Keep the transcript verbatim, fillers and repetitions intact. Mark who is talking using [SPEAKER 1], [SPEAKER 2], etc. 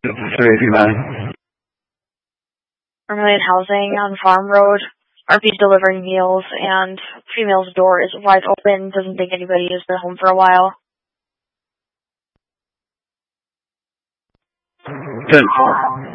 [SPEAKER 1] three if you mind.
[SPEAKER 2] Vermilion Housing on Farm Road. R P's delivering meals, and female's door is wide open. Doesn't think anybody used their home for a while.
[SPEAKER 1] ten four.